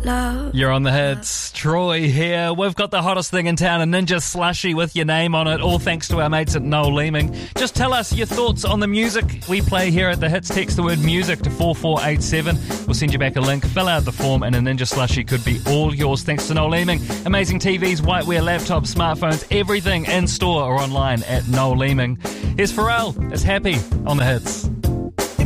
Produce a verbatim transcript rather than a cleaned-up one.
love. You're on the hits. Troy here. We've got the hottest thing in town, a Ninja Slushie with your name on it, all thanks to our mates at Noel Leeming. Just tell us your thoughts on the music we play here at the hits. Text the word music to four four eight seven. We'll send you back a link. Fill out the form and a Ninja Slushie could be all yours thanks to Noel Leeming. Amazing T Vs, whiteware, laptops, smartphones, everything in store or online at Noel Leeming. Here's Pharrell. It's Happy on the hits.